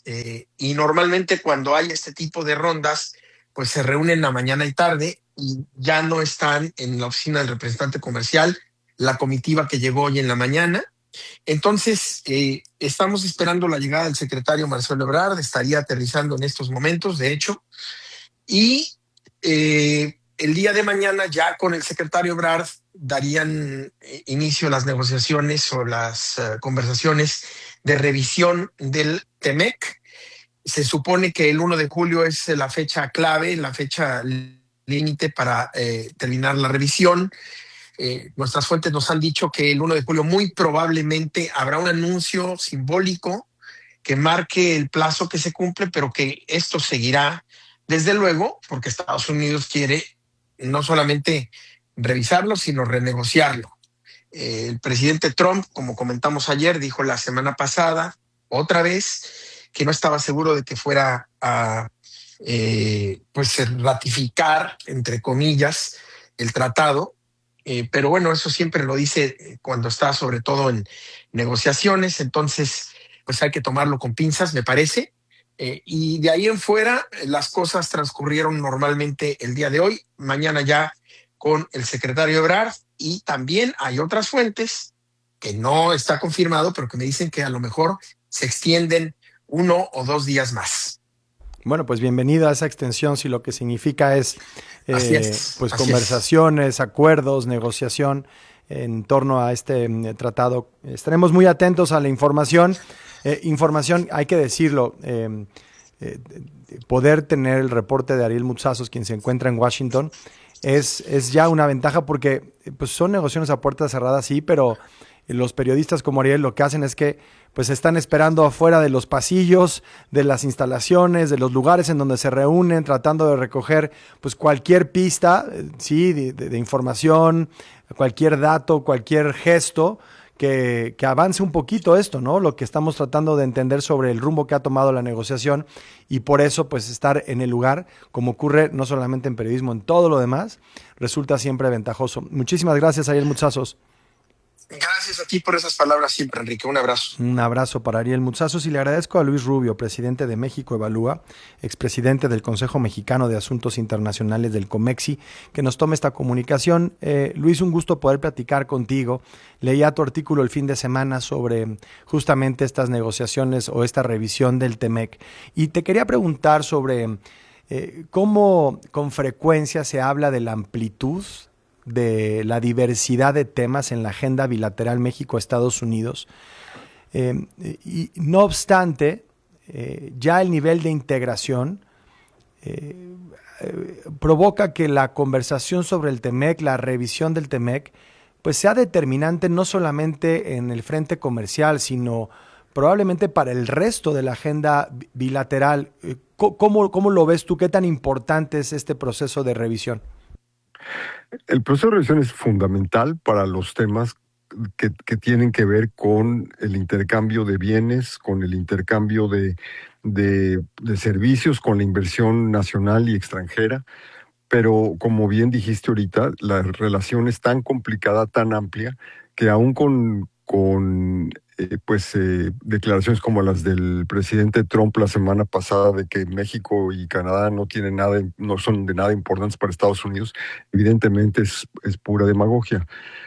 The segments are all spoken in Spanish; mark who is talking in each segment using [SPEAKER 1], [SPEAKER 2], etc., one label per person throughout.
[SPEAKER 1] y normalmente cuando hay este tipo de rondas, pues se reúnen la mañana y tarde y ya no están en la oficina del representante comercial, la comitiva que llegó hoy en la mañana. Entonces, estamos esperando la llegada del secretario Marcelo Ebrard, estaría aterrizando en estos momentos, de hecho, y el día de mañana ya con el secretario Ebrard darían inicio a las negociaciones o las conversaciones de revisión del TEMEC. Se supone que el 1 de julio es la fecha clave, la fecha límite para terminar la revisión. Nuestras fuentes nos han dicho que el 1 de julio muy probablemente habrá un anuncio simbólico que marque el plazo que se cumple, pero que esto seguirá desde luego, porque Estados Unidos quiere no solamente revisarlo, sino renegociarlo. El presidente Trump, como comentamos ayer, dijo la semana pasada, otra vez, que no estaba seguro de que fuera a pues ratificar, entre comillas, el tratado. Pero bueno, eso siempre lo dice cuando está sobre todo en negociaciones, entonces pues hay que tomarlo con pinzas, me parece. Y de ahí en fuera, las cosas transcurrieron normalmente el día de hoy, mañana ya con el secretario Ebrard, y también hay otras fuentes que no está confirmado, pero que me dicen que a lo mejor se extienden 1 o 2 días más.
[SPEAKER 2] Bueno, pues bienvenido a esa extensión, si lo que significa es pues
[SPEAKER 1] así
[SPEAKER 2] conversaciones, acuerdos, negociación en torno a este tratado. Estaremos muy atentos a la información. Información, hay que decirlo, poder tener el reporte de Ariel Mutsazos, quien se encuentra en Washington, es ya una ventaja porque pues son negociaciones a puertas cerradas, sí, pero los periodistas como Ariel lo que hacen es que pues están esperando afuera de los pasillos, de las instalaciones, de los lugares en donde se reúnen, tratando de recoger pues cualquier pista, sí, de información, cualquier dato, cualquier gesto que avance un poquito esto, ¿no? Lo que estamos tratando de entender sobre el rumbo que ha tomado la negociación, y por eso pues estar en el lugar, como ocurre no solamente en periodismo, en todo lo demás, resulta siempre ventajoso. Muchísimas gracias, Ariel Mutsazos.
[SPEAKER 1] Gracias a ti por esas palabras siempre, Enrique. Un abrazo.
[SPEAKER 2] Un abrazo para Ariel Mutsazos, y le agradezco a Luis Rubio, presidente de México Evalúa, expresidente del Consejo Mexicano de Asuntos Internacionales del COMEXI, que nos tome esta comunicación. Luis, un gusto poder platicar contigo. Leía tu artículo el fin de semana sobre justamente estas negociaciones o esta revisión del TEMEC, y te quería preguntar sobre cómo con frecuencia se habla de la amplitud de la diversidad de temas en la agenda bilateral México-Estados Unidos. Y no obstante, ya el nivel de integración provoca que la conversación sobre el TEMEC, la revisión del TEMEC, pues sea determinante no solamente en el frente comercial, sino probablemente para el resto de la agenda bilateral. ¿Cómo lo ves tú? ¿Qué tan importante es este proceso de revisión?
[SPEAKER 3] El proceso de revisión es fundamental para los temas que tienen que ver con el intercambio de bienes, con el intercambio de servicios, con la inversión nacional y extranjera. Pero como bien dijiste ahorita, la relación es tan complicada, tan amplia, que aún con declaraciones como las del presidente Trump la semana pasada de que México y Canadá no son de nada importantes para Estados Unidos, evidentemente es pura demagogia.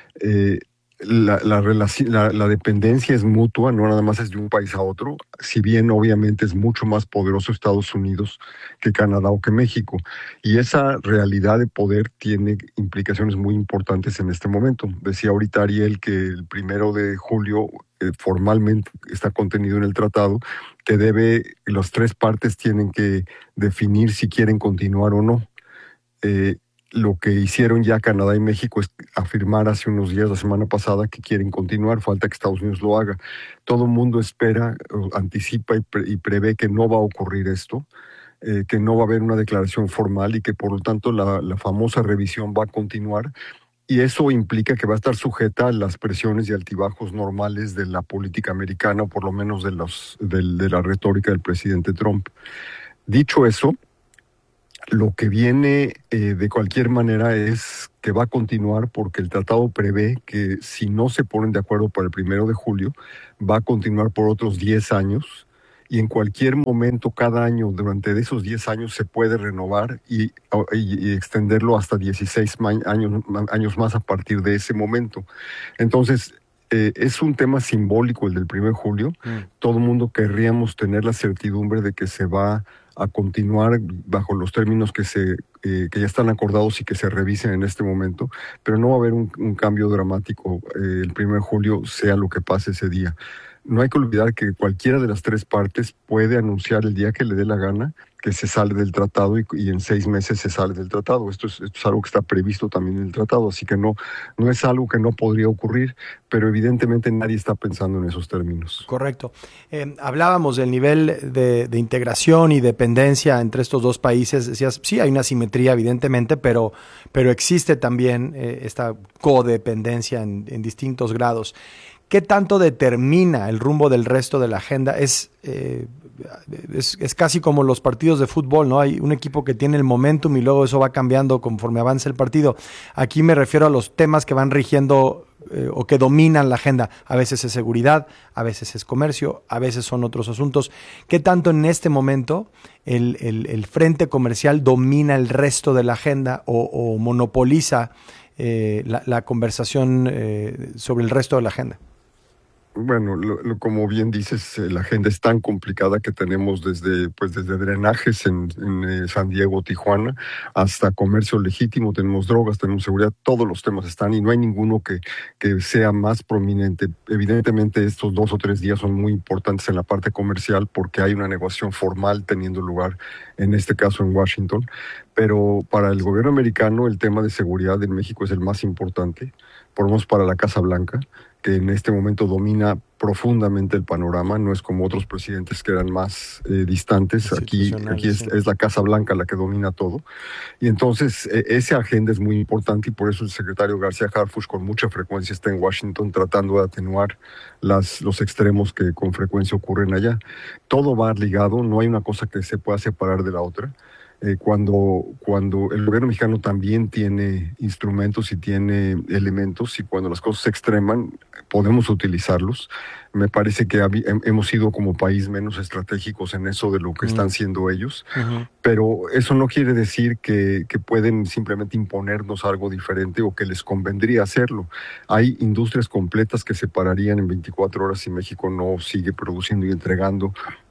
[SPEAKER 3] La dependencia es mutua, no nada más es de un país a otro, si bien obviamente es mucho más poderoso Estados Unidos que Canadá o que México. Y esa realidad de poder tiene implicaciones muy importantes en este momento. Decía ahorita Ariel que el 1 de julio formalmente está contenido en el tratado, que las tres partes tienen que definir si quieren continuar o no. Lo que hicieron ya Canadá y México es afirmar hace unos días, la semana pasada, que quieren continuar, falta que Estados Unidos lo haga. Todo el mundo espera, anticipa y prevé que no va a ocurrir esto, que no va a haber una declaración formal y que por lo tanto la famosa revisión va a continuar, y eso implica que va a estar sujeta a las presiones y altibajos normales de la política americana, o por lo menos de la retórica del presidente Trump. Dicho eso, lo que viene de cualquier manera es que va a continuar, porque el tratado prevé que si no se ponen de acuerdo para el 1 de julio, va a continuar por otros 10 años, y en cualquier momento, cada año, durante esos 10 años, se puede renovar y extenderlo hasta 16 años más a partir de ese momento. Entonces, es un tema simbólico el del 1 de julio. Todo el mundo querríamos tener la certidumbre de que se va a continuar bajo los términos que ya están acordados y que se revisen en este momento, pero no va a haber un cambio dramático el 1 de julio, sea lo que pase ese día. No hay que olvidar que cualquiera de las tres partes puede anunciar el día que le dé la gana que se sale del tratado y en 6 meses se sale del tratado. Esto es algo que está previsto también en el tratado, así que no es algo que no podría ocurrir, pero evidentemente nadie está pensando en esos términos.
[SPEAKER 2] Correcto. Hablábamos del nivel de integración y dependencia entre estos dos países. Decías, sí, hay una simetría evidentemente, pero existe también esta codependencia en distintos grados. ¿Qué tanto determina el rumbo del resto de la agenda? Es casi como los partidos de fútbol, ¿no? Hay un equipo que tiene el momentum y luego eso va cambiando conforme avanza el partido. Aquí me refiero a los temas que van rigiendo o que dominan la agenda. A veces es seguridad, a veces es comercio, a veces son otros asuntos. ¿Qué tanto en este momento el frente comercial domina el resto de la agenda o monopoliza la conversación sobre el resto de la agenda?
[SPEAKER 3] Bueno, como bien dices, la agenda es tan complicada que tenemos desde drenajes en San Diego, Tijuana, hasta comercio legítimo, tenemos drogas, tenemos seguridad, todos los temas están y no hay ninguno que sea más prominente. Evidentemente estos 2 o 3 días son muy importantes en la parte comercial porque hay una negociación formal teniendo lugar, en este caso en Washington, pero para el gobierno americano el tema de seguridad en México es el más importante, por lo menos para la Casa Blanca, que en este momento domina profundamente el panorama, no es como otros presidentes que eran más distantes. Aquí es la Casa Blanca la que domina todo. Y entonces esa agenda es muy importante y por eso el secretario García Harfuch con mucha frecuencia está en Washington tratando de atenuar los extremos que con frecuencia ocurren allá. Todo va ligado, no hay una cosa que se pueda separar de la otra. Cuando el gobierno mexicano también tiene instrumentos y tiene elementos y cuando las cosas se extreman podemos utilizarlos. Me parece que hemos sido como país menos estratégicos en eso de lo que están siendo ellos, pero eso no quiere decir que pueden simplemente imponernos algo diferente o que les convendría hacerlo. Hay industrias completas que se pararían en 24 horas si México no sigue produciendo y entregando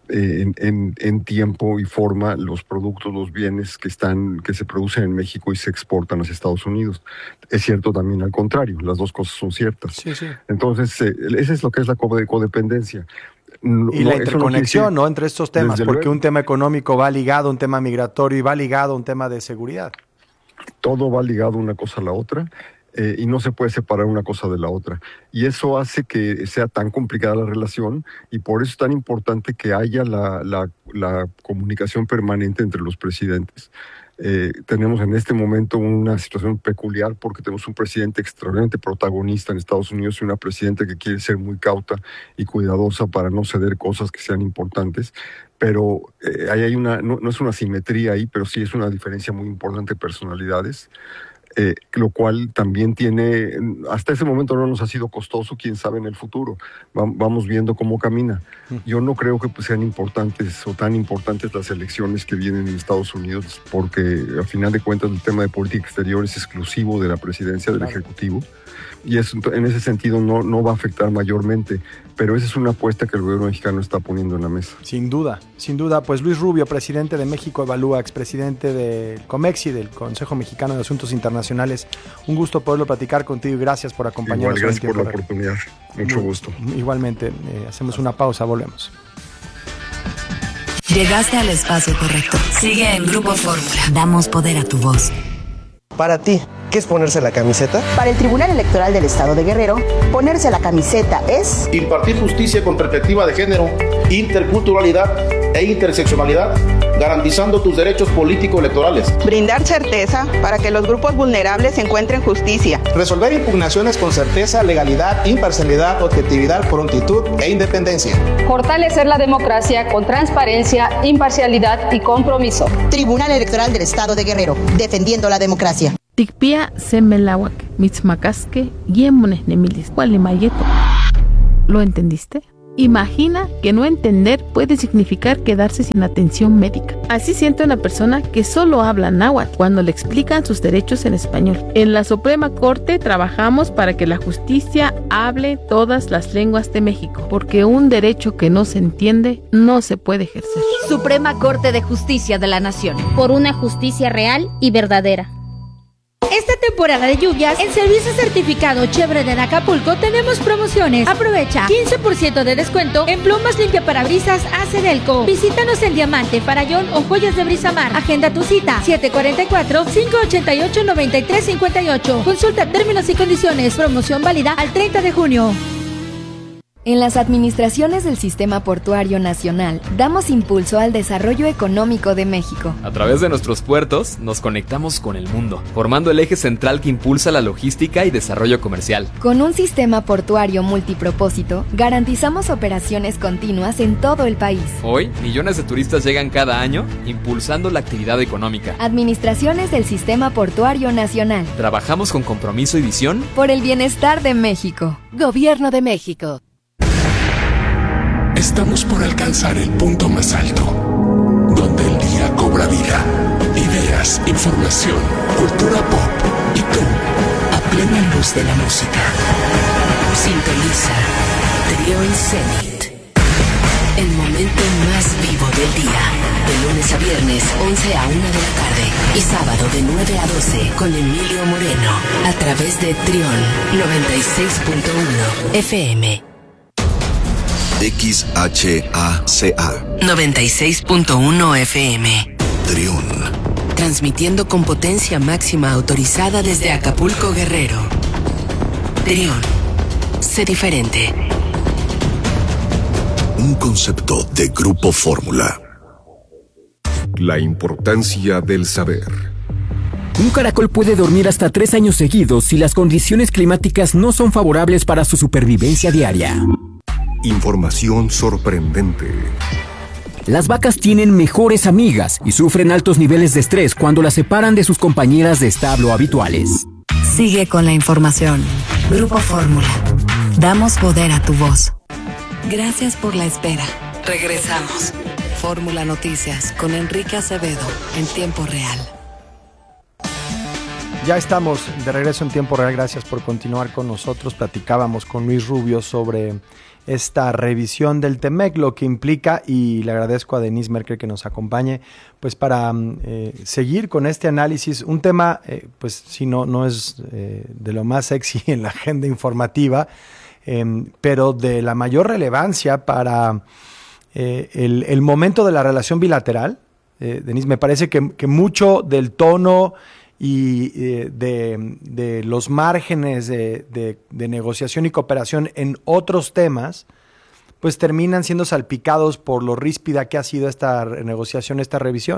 [SPEAKER 3] en tiempo y forma los productos, los bienes que se producen en México y se exportan hacia Estados Unidos. Es cierto también al contrario, las dos cosas son ciertas. Sí. Entonces, ese es lo que es la codependencia.
[SPEAKER 2] Y la interconexión, ¿no? Entre estos temas, porque luego, un tema económico va ligado a un tema migratorio y va ligado a un tema de seguridad.
[SPEAKER 3] Todo va ligado una cosa a la otra. Y no se puede separar una cosa de la otra. Y eso hace que sea tan complicada la relación y por eso es tan importante que haya la comunicación permanente entre los presidentes. Tenemos en este momento una situación peculiar porque tenemos un presidente extraordinariamente protagonista en Estados Unidos y una presidenta que quiere ser muy cauta y cuidadosa para no ceder cosas que sean importantes. Pero ahí hay no es una simetría ahí, pero sí es una diferencia muy importante de personalidades. Lo cual también hasta ese momento no nos ha sido costoso, quién sabe en el futuro. Vamos viendo cómo camina. Yo no creo que sean importantes o tan importantes las elecciones que vienen en Estados Unidos, porque a final de cuentas el tema de política exterior es exclusivo de la presidencia, del Ejecutivo, y eso, en ese sentido no va a afectar mayormente, pero esa es una apuesta que el gobierno mexicano está poniendo en la mesa.
[SPEAKER 2] Sin duda. Pues Luis Rubio, presidente de México Evalúa, expresidente del COMEXI, del Consejo Mexicano de Asuntos Internacionales. Un gusto poderlo platicar contigo y gracias por acompañarnos.
[SPEAKER 3] Igual, gracias por la oportunidad. Mucho gusto.
[SPEAKER 2] Igualmente, hacemos una pausa, volvemos.
[SPEAKER 4] Llegaste al espacio correcto. Sigue en Grupo Fórmula. Damos poder a tu voz.
[SPEAKER 5] Para ti, ¿qué es ponerse la camiseta?
[SPEAKER 6] Para el Tribunal Electoral del Estado de Guerrero, ponerse la camiseta es
[SPEAKER 7] impartir justicia con perspectiva de género, interculturalidad e interseccionalidad, garantizando tus derechos político-electorales.
[SPEAKER 8] Brindar certeza para que los grupos vulnerables encuentren justicia.
[SPEAKER 9] Resolver impugnaciones con certeza, legalidad, imparcialidad, objetividad, prontitud e independencia.
[SPEAKER 10] Fortalecer la democracia con transparencia, imparcialidad y compromiso.
[SPEAKER 6] Tribunal Electoral del Estado de Guerrero, defendiendo la democracia.
[SPEAKER 11] Tikpia semelawak, mitzmakaske, yemones nemilis, cualimayeto. ¿Lo entendiste? Imagina que no entender puede significar quedarse sin atención médica. Así siente una persona que solo habla náhuatl cuando le explican sus derechos en español. En la Suprema Corte trabajamos para que la justicia hable todas las lenguas de México, porque un derecho que no se entiende no se puede ejercer.
[SPEAKER 12] Suprema Corte de Justicia de la Nación.
[SPEAKER 13] Por una justicia real y verdadera.
[SPEAKER 14] Esta temporada de lluvias, en Servicio Certificado Chevrolet en Acapulco tenemos promociones. Aprovecha 15% de descuento en plumas limpiaparabrisas Acedelco. Visítanos en Diamante, Farallón o Joyas de Brisamar. Agenda tu cita 744-588-9358. Consulta términos y condiciones. Promoción válida al 30 de junio.
[SPEAKER 12] En las administraciones del Sistema Portuario Nacional, damos impulso al desarrollo económico de México.
[SPEAKER 15] A través de nuestros puertos, nos conectamos con el mundo, formando el eje central que impulsa la logística y desarrollo comercial.
[SPEAKER 12] Con un sistema portuario multipropósito, garantizamos operaciones continuas en todo el país.
[SPEAKER 15] Hoy, millones de turistas llegan cada año, impulsando la actividad económica.
[SPEAKER 12] Administraciones del Sistema Portuario Nacional.
[SPEAKER 15] Trabajamos con compromiso y visión
[SPEAKER 12] por el bienestar de México. Gobierno de México.
[SPEAKER 16] Estamos por alcanzar el punto más alto, donde el día cobra vida. Ideas, información, cultura pop y tú, a plena luz de la música.
[SPEAKER 4] Sintoniza Trión Zenit. El momento más vivo del día. De lunes a viernes, 11 a 1 de la tarde. Y sábado de 9 a 12 con Emilio Moreno. A través de Trión 96.1 FM.
[SPEAKER 17] XHACA
[SPEAKER 4] 96.1 FM.
[SPEAKER 17] Trión.
[SPEAKER 4] Transmitiendo con potencia máxima autorizada desde Acapulco, Guerrero. Trión. Sé diferente.
[SPEAKER 17] Un concepto de Grupo Fórmula.
[SPEAKER 18] La importancia del saber.
[SPEAKER 19] Un caracol puede dormir hasta 3 años seguidos si las condiciones climáticas no son favorables para su supervivencia diaria.
[SPEAKER 18] Información sorprendente.
[SPEAKER 19] Las vacas tienen mejores amigas y sufren altos niveles de estrés cuando las separan de sus compañeras de establo habituales.
[SPEAKER 4] Sigue con la información. Grupo Fórmula. Damos poder a tu voz. Gracias por la espera. Regresamos. Fórmula Noticias con Enrique Acevedo en tiempo real.
[SPEAKER 2] Ya estamos de regreso en tiempo real. Gracias por continuar con nosotros. Platicábamos con Luis Rubio sobre esta revisión del TEMEC, lo que implica, y le agradezco a Denise Merker que nos acompañe, pues para seguir con este análisis, un tema, pues si no es de lo más sexy en la agenda informativa, pero de la mayor relevancia para el momento de la relación bilateral. Denise, me parece que mucho del tono y de los márgenes de negociación y cooperación en otros temas, pues terminan siendo salpicados por lo ríspida que ha sido esta negociación, esta revisión.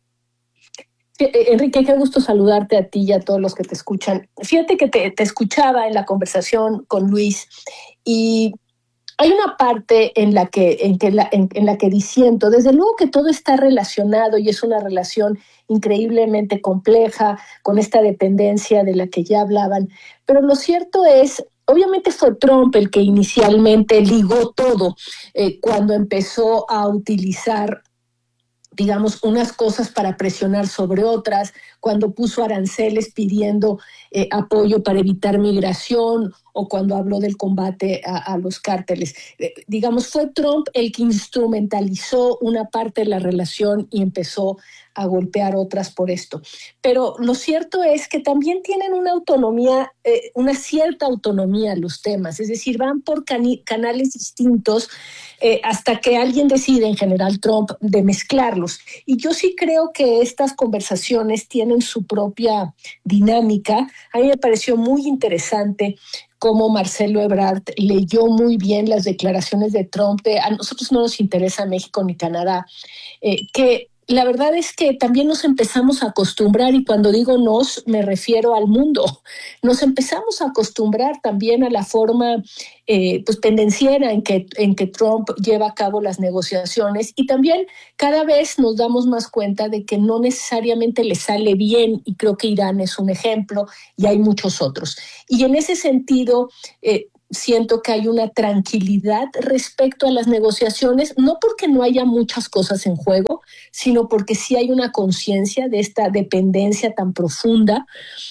[SPEAKER 20] Enrique, qué gusto saludarte a ti y a todos los que te escuchan. Fíjate que te escuchaba en la conversación con Luis y hay una parte en la que disiento. Desde luego que todo está relacionado y es una relación increíblemente compleja con esta dependencia de la que ya hablaban. Pero lo cierto es, obviamente fue Trump el que inicialmente ligó todo cuando empezó a utilizar, digamos, unas cosas para presionar sobre otras, cuando puso aranceles pidiendo apoyo para evitar migración o cuando habló del combate a los cárteles. Digamos, fue Trump el que instrumentalizó una parte de la relación y empezó a golpear otras por esto. Pero lo cierto es que también tienen una autonomía, una cierta autonomía los temas, es decir, van por canales distintos hasta que alguien decide, en general Trump, de mezclarlos. Y yo sí creo que estas conversaciones tienen su propia dinámica. A mí me pareció muy interesante cómo Marcelo Ebrard leyó muy bien las declaraciones de Trump de a nosotros no nos interesa México ni Canadá, que la verdad es que también nos empezamos a acostumbrar, y cuando digo nos, me refiero al mundo. Nos empezamos a acostumbrar también a la forma pues pendenciera en que Trump lleva a cabo las negociaciones, y también cada vez nos damos más cuenta de que no necesariamente le sale bien, y creo que Irán es un ejemplo, y hay muchos otros. Y en ese sentido, siento que hay una tranquilidad respecto a las negociaciones, no porque no haya muchas cosas en juego, sino porque sí hay una conciencia de esta dependencia tan profunda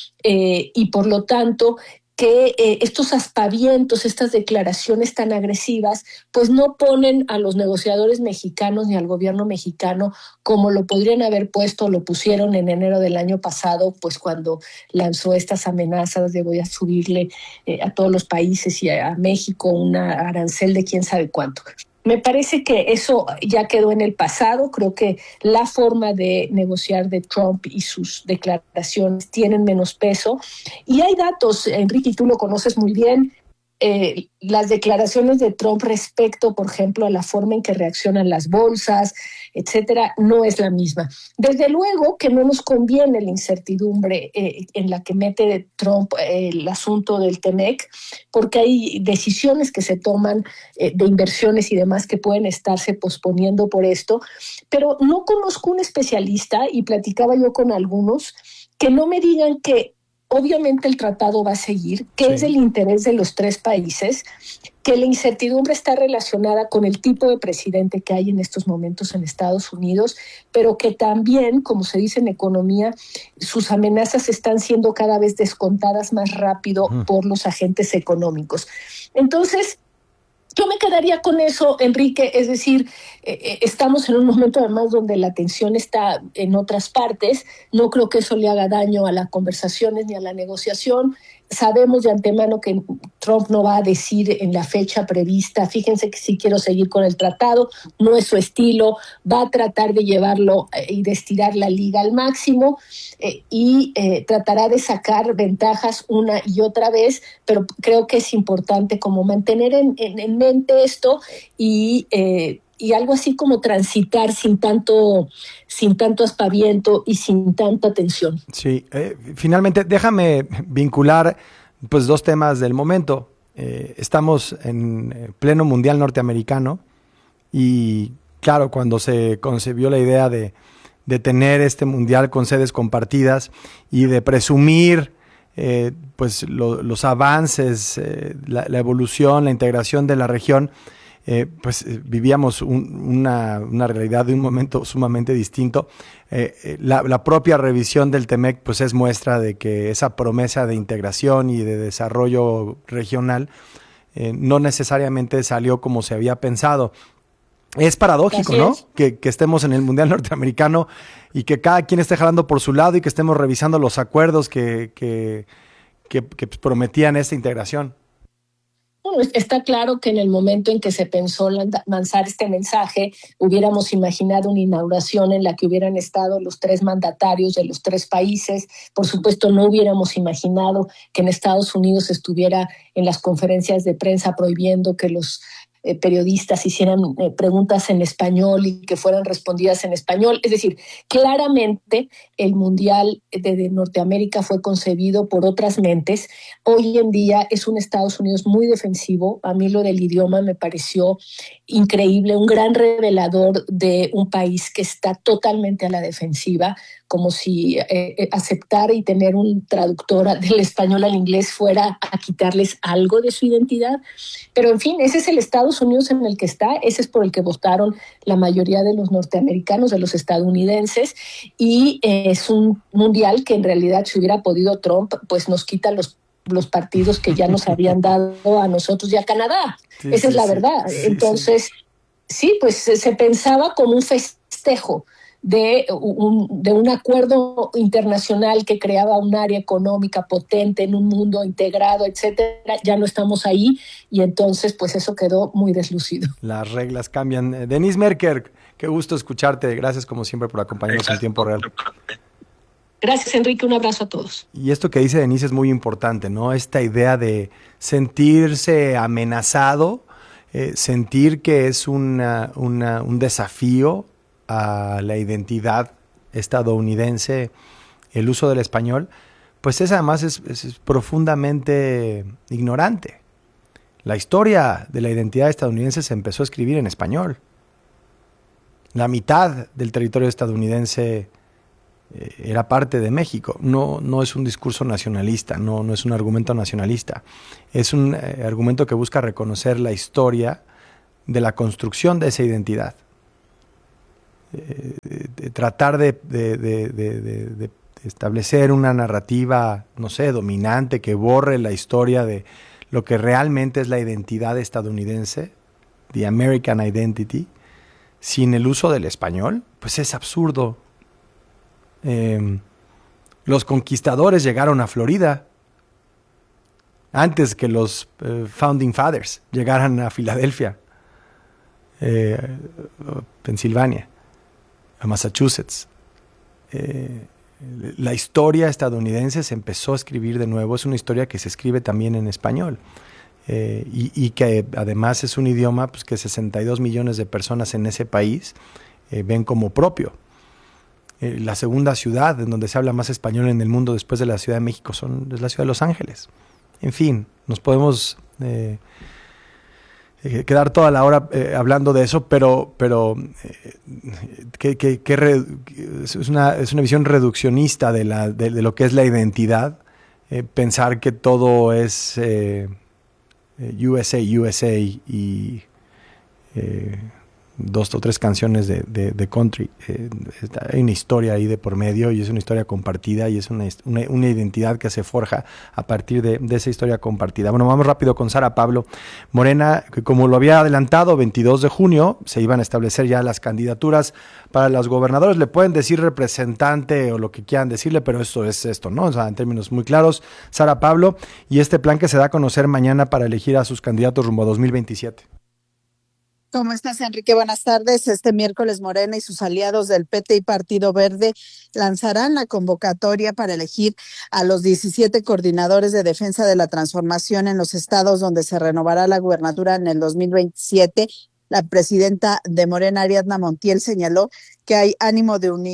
[SPEAKER 20] y por lo tanto que estos aspavientos, estas declaraciones tan agresivas, pues no ponen a los negociadores mexicanos ni al gobierno mexicano como lo podrían haber puesto, lo pusieron en enero del año pasado, pues cuando lanzó estas amenazas de voy a subirle a todos los países y a México una arancel de quién sabe cuánto. Me parece que eso ya quedó en el pasado. Creo que la forma de negociar de Trump y sus declaraciones tienen menos peso. Y hay datos, Enrique, y tú lo conoces muy bien, las declaraciones de Trump respecto, por ejemplo, a la forma en que reaccionan las bolsas, etcétera, no es la misma. Desde luego que no nos conviene la incertidumbre en la que mete Trump el asunto del TEMEC, porque hay decisiones que se toman de inversiones y demás que pueden estarse posponiendo por esto, pero no conozco un especialista, y platicaba yo con algunos, que no me digan que obviamente el tratado va a seguir, que es el interés de los tres países, que la incertidumbre está relacionada con el tipo de presidente que hay en estos momentos en Estados Unidos, pero que también, como se dice en economía, sus amenazas están siendo cada vez descontadas más rápido por los agentes económicos. Entonces, yo me quedaría con eso, Enrique, es decir, estamos en un momento además donde la atención está en otras partes. No creo que eso le haga daño a las conversaciones ni a la negociación. Sabemos de antemano que Trump no va a decir en la fecha prevista, fíjense que sí quiero seguir con el tratado, no es su estilo, va a tratar de llevarlo y de estirar la liga al máximo y tratará de sacar ventajas una y otra vez, pero creo que es importante como mantener en mente esto y algo así como transitar sin tanto aspaviento y sin tanta tensión.
[SPEAKER 2] Sí, finalmente déjame vincular pues dos temas del momento. Estamos en pleno mundial norteamericano y claro, cuando se concebió la idea de tener este mundial con sedes compartidas y de presumir pues los avances, la evolución, la integración de la región, pues vivíamos una realidad de un momento sumamente distinto. La propia revisión del TEMEC pues es muestra de que esa promesa de integración y de desarrollo regional no necesariamente salió como se había pensado. Es paradójico, ¿no? Que estemos en el Mundial Norteamericano y que cada quien esté jalando por su lado y que estemos revisando los acuerdos que prometían esta integración.
[SPEAKER 20] Bueno, está claro que en el momento en que se pensó lanzar este mensaje, hubiéramos imaginado una inauguración en la que hubieran estado los tres mandatarios de los tres países. Por supuesto, no hubiéramos imaginado que en Estados Unidos estuviera en las conferencias de prensa prohibiendo que los periodistas hicieran preguntas en español y que fueran respondidas en español. Es decir, claramente el Mundial de Norteamérica fue concebido por otras mentes. Hoy en día es un Estados Unidos muy defensivo. A mí lo del idioma me pareció increíble, un gran revelador de un país que está totalmente a la defensiva, como si aceptar y tener un traductor del español al inglés fuera a quitarles algo de su identidad. Pero en fin, ese es el Estados Unidos en el que está, ese es por el que votaron la mayoría de los norteamericanos, de los estadounidenses, y es un mundial que en realidad, si hubiera podido Trump, pues nos quita los partidos que ya nos habían dado a nosotros y a Canadá. Sí, esa es la verdad. Sí, entonces, sí, pues se pensaba como un festejo de un acuerdo internacional que creaba un área económica potente en un mundo integrado, etcétera. Ya no estamos ahí y entonces pues eso quedó muy deslucido.
[SPEAKER 2] Las reglas cambian. Denise Merker, qué gusto escucharte. Gracias como siempre por acompañarnos en tiempo real.
[SPEAKER 20] Gracias, Enrique. Un abrazo a todos.
[SPEAKER 2] Y esto que dice Denise es muy importante, ¿no? Esta idea de sentirse amenazado, sentir que es un desafío a la identidad estadounidense, el uso del español, pues esa además es profundamente ignorante. La historia de la identidad estadounidense se empezó a escribir en español. La mitad del territorio estadounidense era parte de México. No es un discurso nacionalista, no es un argumento nacionalista. Es un argumento que busca reconocer la historia de la construcción de esa identidad. Tratar de establecer una narrativa, no sé, dominante, que borre la historia de lo que realmente es la identidad estadounidense, the American identity, sin el uso del español, pues es absurdo. Los conquistadores llegaron a Florida antes que los Founding Fathers llegaran a Filadelfia, Pensilvania, a Massachusetts. La historia estadounidense se empezó a escribir de nuevo. Es una historia que se escribe también en español, y que además es un idioma pues, que 62 millones de personas en ese país ven como propio. La segunda ciudad en donde se habla más español en el mundo después de la Ciudad de México es la ciudad de Los Ángeles. En fin, nos podemos quedar toda la hora hablando de eso, pero es una visión reduccionista de lo que es la identidad, pensar que todo es USA y 2 o 3 canciones de country. Hay una historia ahí de por medio, y es una historia compartida, y es una identidad que se forja a partir de esa historia compartida. Bueno, vamos rápido con Sara Pablo. Morena, que como lo había adelantado, 22 de junio se iban a establecer ya las candidaturas para los gobernadores. Le pueden decir representante o lo que quieran decirle, pero esto es esto, ¿no? O sea, en términos muy claros, Sara Pablo, y este plan que se da a conocer mañana para elegir a sus candidatos rumbo a 2027.
[SPEAKER 21] ¿Cómo estás, Enrique? Buenas tardes. Este miércoles Morena y sus aliados del PT y Partido Verde lanzarán la convocatoria para elegir a los 17 coordinadores de defensa de la transformación en los estados donde se renovará la gubernatura en el 2027. La presidenta de Morena, Ariadna Montiel, señaló que hay ánimo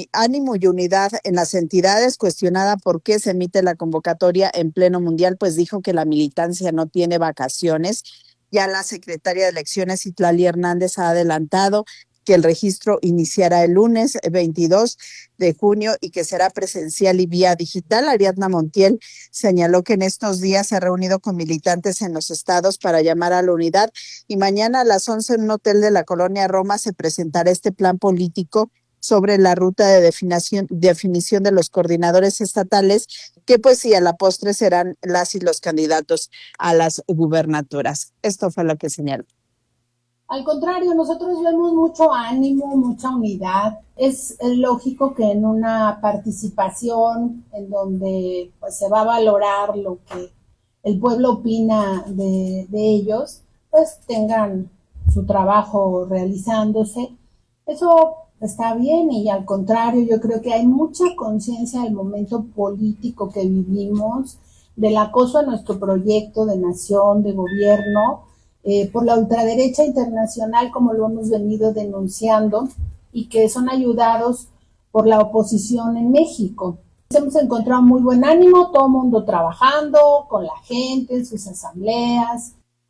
[SPEAKER 21] y unidad en las entidades. Cuestionada por qué se emite la convocatoria en pleno mundial, pues dijo que la militancia no tiene vacaciones. Ya la secretaria de Elecciones, Citlali Hernández, ha adelantado que el registro iniciará el lunes 22 de junio y que será presencial y vía digital. Ariadna Montiel señaló que en estos días se ha reunido con militantes en los estados para llamar a la unidad, y mañana a las 11 en un hotel de la colonia Roma se presentará este plan político sobre la ruta de definición de los coordinadores estatales, que pues sí, a la postre serán las y los candidatos a las gubernaturas. Esto fue lo que señaló.
[SPEAKER 22] Al contrario, nosotros vemos mucho ánimo, mucha unidad. Es lógico que en una participación en donde pues, se va a valorar lo que el pueblo opina de ellos, pues tengan su trabajo realizándose. Eso está bien, y al contrario, yo creo que hay mucha conciencia del momento político que vivimos, del acoso a nuestro proyecto de nación, de gobierno, por la ultraderecha internacional, como lo hemos venido denunciando, y que son ayudados por la oposición en México. Hemos encontrado muy buen ánimo, todo el mundo trabajando con la gente en sus asambleas.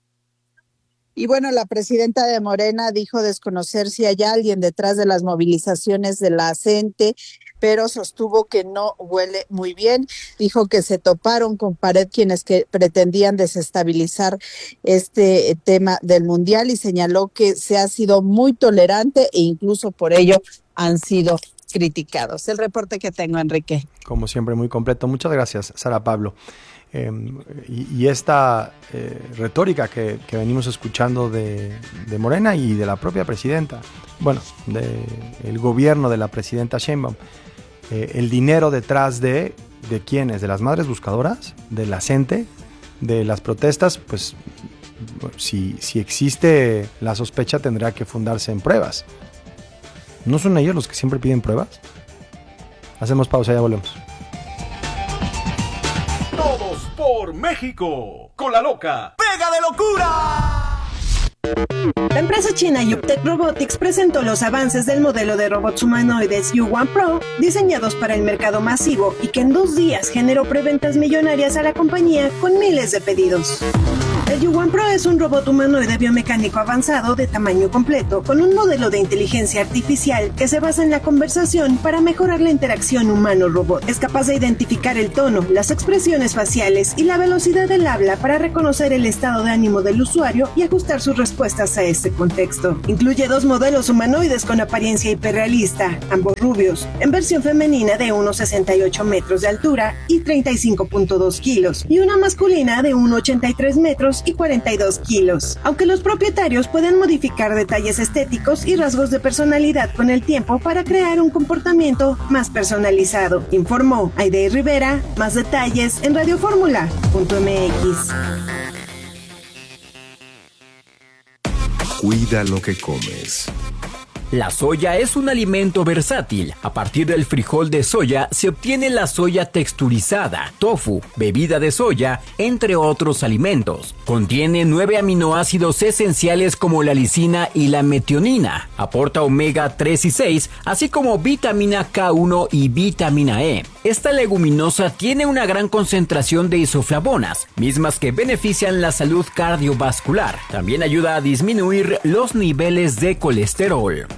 [SPEAKER 21] Y bueno, la presidenta de Morena dijo desconocer si hay alguien detrás de las movilizaciones de la CENTE, pero sostuvo que no huele muy bien. Dijo que se toparon con pared quienes que pretendían desestabilizar este tema del mundial, y señaló que se ha sido muy tolerante e incluso por ello han sido criticados. El reporte que tengo, Enrique.
[SPEAKER 2] Como siempre, muy completo. Muchas gracias, Sara Pablo. Y esta retórica que venimos escuchando de Morena y de la propia presidenta, bueno, del gobierno de la presidenta Sheinbaum, el dinero detrás de ¿quiénes? ¿De las madres buscadoras? ¿De la CENTE? ¿De las protestas? Pues si existe la sospecha, tendrá que fundarse en pruebas. ¿No son ellos los que siempre piden pruebas? Hacemos pausa, ya volvemos.
[SPEAKER 23] Todos por México, con la loca Pega de Locura.
[SPEAKER 24] La empresa china Yuptec Robotics presentó los avances del modelo de robots humanoides U1 Pro, diseñados para el mercado masivo y que en 2 días generó preventas millonarias a la compañía con miles de pedidos. El Yuan Pro es un robot humanoide biomecánico avanzado de tamaño completo, con un modelo de inteligencia artificial que se basa en la conversación para mejorar la interacción humano-robot. Es capaz de identificar el tono, las expresiones faciales y la velocidad del habla para reconocer el estado de ánimo del usuario y ajustar sus respuestas a este contexto. Incluye 2 modelos humanoides con apariencia hiperrealista, ambos rubios, en versión femenina de 1,68 metros de altura y 35.2 kilos, y una masculina de 1,83 metros y 42 kilos. Aunque los propietarios pueden modificar detalles estéticos y rasgos de personalidad con el tiempo para crear un comportamiento más personalizado, informó Aide Rivera. Más detalles en radioformula.mx.
[SPEAKER 18] Cuida lo que comes.
[SPEAKER 19] La soya es un alimento versátil. A partir del frijol de soya se obtiene la soya texturizada, tofu, bebida de soya, entre otros alimentos. Contiene 9 aminoácidos esenciales como la lisina y la metionina. Aporta omega 3 y 6, así como vitamina K1 y vitamina E. Esta leguminosa tiene una gran concentración de isoflavonas, mismas que benefician la salud cardiovascular. También ayuda a disminuir los niveles de colesterol.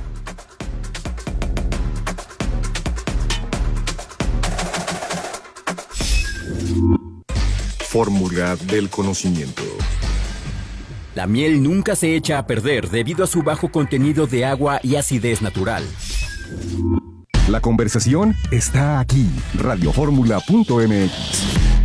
[SPEAKER 18] Fórmula del conocimiento.
[SPEAKER 19] La miel nunca se echa a perder debido a su bajo contenido de agua y acidez natural.
[SPEAKER 18] La conversación está aquí. Radioformula.mx.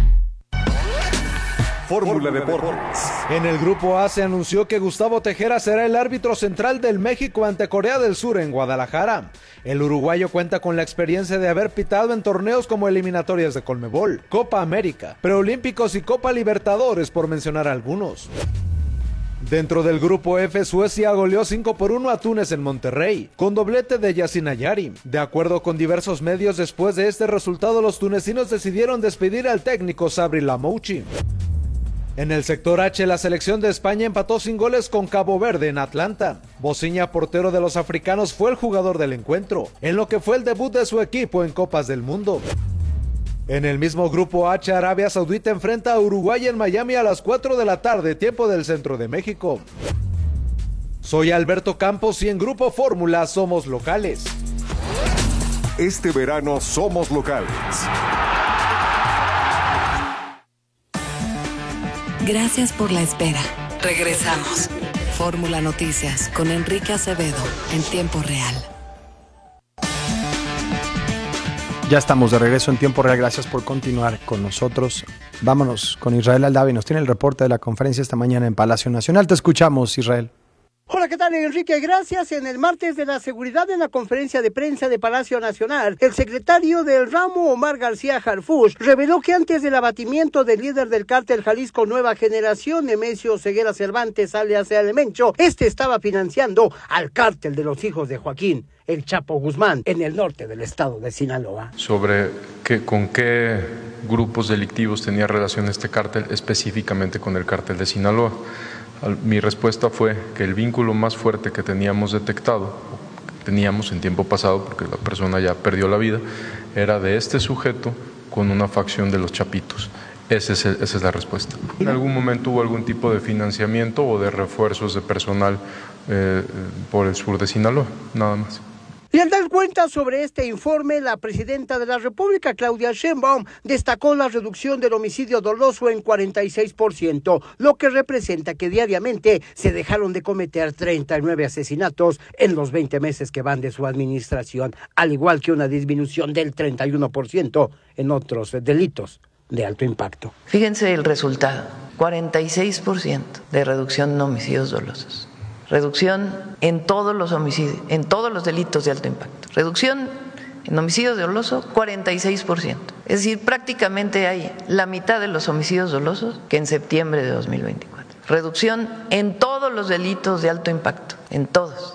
[SPEAKER 23] Fórmula Deportes. En el Grupo A se anunció que Gustavo Tejera será el árbitro central del México ante Corea del Sur en Guadalajara. El uruguayo cuenta con la experiencia de haber pitado en torneos como eliminatorias de Conmebol, Copa América, Preolímpicos y Copa Libertadores, por mencionar algunos. Dentro del Grupo F, Suecia goleó 5-1 a Túnez en Monterrey, con doblete de Yacine Ayari. De acuerdo con diversos medios, después de este resultado, los tunecinos decidieron despedir al técnico Sabri Lamouchi. En el sector H, la selección de España empató sin goles con Cabo Verde en Atlanta. Bociña, portero de los africanos, fue el jugador del encuentro, en lo que fue el debut de su equipo en Copas del Mundo. En el mismo Grupo H, Arabia Saudita enfrenta a Uruguay en Miami a las 4 de la tarde, tiempo del centro de México. Soy Alberto Campos y en Grupo Fórmula somos locales.
[SPEAKER 18] Este verano somos locales.
[SPEAKER 4] Gracias por la espera. Regresamos. Fórmula Noticias con Enrique Acevedo en tiempo real.
[SPEAKER 2] Ya estamos de regreso en tiempo real. Gracias por continuar con nosotros. Vámonos con Israel Aldavi. Nos tiene el reporte de la conferencia esta mañana en Palacio Nacional. Te escuchamos, Israel.
[SPEAKER 1] Hola, ¿qué tal, Enrique? Gracias. En el martes de la seguridad en la conferencia de prensa de Palacio Nacional, el secretario del ramo, Omar García Harfuch, reveló que antes del abatimiento del líder del cártel Jalisco Nueva Generación, Nemesio Ceguera Cervantes, alias El Mencho, estaba financiando al cártel de los hijos de Joaquín, el Chapo Guzmán, en el norte del estado de Sinaloa.
[SPEAKER 3] Sobre con qué grupos delictivos tenía relación este cártel, específicamente con el cártel de Sinaloa. Mi respuesta fue que el vínculo más fuerte que teníamos detectado, teníamos en tiempo pasado, porque la persona ya perdió la vida, era de este sujeto con una facción de los Chapitos. Esa es la respuesta. ¿En algún momento hubo algún tipo de financiamiento o de refuerzos de personal por el sur de Sinaloa? Nada más.
[SPEAKER 1] Y al dar cuenta sobre este informe, la presidenta de la República, Claudia Sheinbaum, destacó la reducción del homicidio doloso en 46%, lo que representa que diariamente se dejaron de cometer 39 asesinatos en los 20 meses que van de su administración, al igual que una disminución del 31% en otros delitos de alto impacto.
[SPEAKER 5] Fíjense el resultado, 46% de reducción en homicidios dolosos. Reducción en todos los homicidios, en todos los delitos de alto impacto. Reducción en homicidio doloso, 46%. Es decir, prácticamente hay la mitad de los homicidios dolosos que en septiembre de 2024. Reducción en todos los delitos de alto impacto, en todos.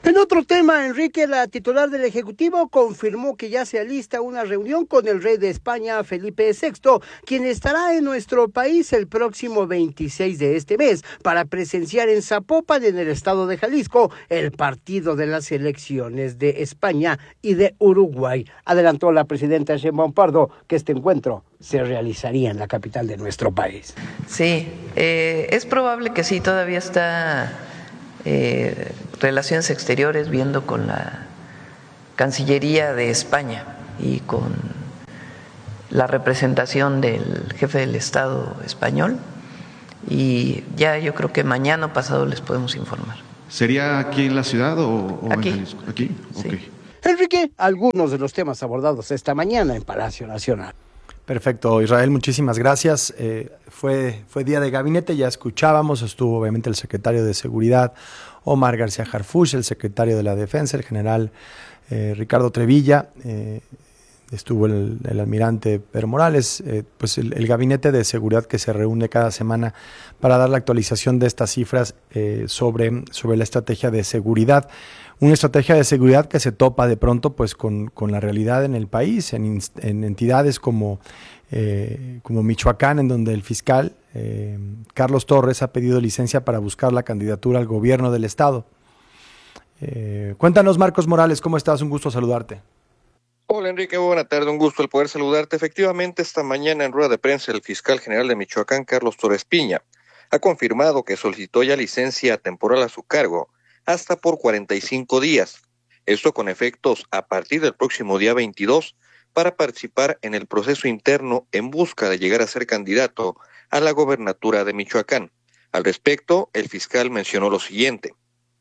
[SPEAKER 1] En otro tema, Enrique, la titular del Ejecutivo, confirmó que ya se alista una reunión con el rey de España, Felipe VI, quien estará en nuestro país el próximo 26 de este mes para presenciar en Zapopan, en el estado de Jalisco, el partido de las elecciones de España y de Uruguay. Adelantó la presidenta Sheinbaum Pardo que este encuentro se realizaría en la capital de nuestro país.
[SPEAKER 5] Sí, es probable que sí, todavía está Relaciones Exteriores viendo con la Cancillería de España y con la representación del jefe del Estado español, y ya yo creo que mañana o pasado les podemos informar.
[SPEAKER 7] ¿Sería aquí en la ciudad o
[SPEAKER 5] aquí?
[SPEAKER 7] En Jalisco? ¿Aquí?
[SPEAKER 5] Sí.
[SPEAKER 7] Okay.
[SPEAKER 1] Enrique, algunos de los temas abordados esta mañana en Palacio Nacional.
[SPEAKER 2] Perfecto, Israel, muchísimas gracias. Fue día de gabinete, ya escuchábamos, estuvo obviamente el secretario de Seguridad, Omar García Harfuch, el secretario de la Defensa, el general Ricardo Trevilla, estuvo el almirante Pedro Morales, pues el gabinete de seguridad que se reúne cada semana para dar la actualización de estas cifras sobre la estrategia de seguridad. Una estrategia de seguridad que se topa de pronto pues con la realidad en el país, en entidades como Michoacán, en donde el fiscal Carlos Torres ha pedido licencia para buscar la candidatura al gobierno del estado. Cuéntanos, Marcos Morales, ¿cómo estás? Un gusto saludarte.
[SPEAKER 8] Hola Enrique, buena tarde, un gusto el poder saludarte. Efectivamente, esta mañana en rueda de prensa el fiscal general de Michoacán, Carlos Torres Piña, ha confirmado que solicitó ya licencia temporal a su cargo hasta por 45 días, esto con efectos a partir del próximo día 22, para participar en el proceso interno en busca de llegar a ser candidato a la gobernatura de Michoacán. Al respecto, el fiscal mencionó lo siguiente.